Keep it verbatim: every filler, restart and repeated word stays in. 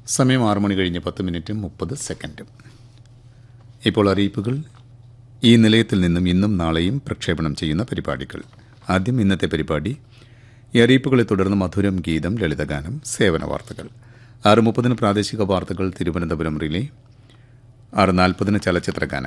സമയം ആറ് മണി കഴിഞ്ഞ് പത്ത് മിനിറ്റും മുപ്പത് സെക്കൻഡും. ഇപ്പോൾ അറിയിപ്പുകൾ. ഈ നിലയത്തിൽ നിന്നും ഇന്നും നാളെയും പ്രക്ഷേപണം ചെയ്യുന്ന പരിപാടികൾ. ആദ്യം ഇന്നത്തെ പരിപാടി. ഈ അറിയിപ്പുകളെ തുടർന്ന് മധുരം ഗീതം, ലളിതഗാനം, സേവന വാർത്തകൾ. ആറ് മുപ്പതിന് പ്രാദേശിക വാർത്തകൾ തിരുവനന്തപുരം റിലേ. ആറ് നാൽപ്പതിന് ചലച്ചിത്ര ഗാനങ്ങൾ.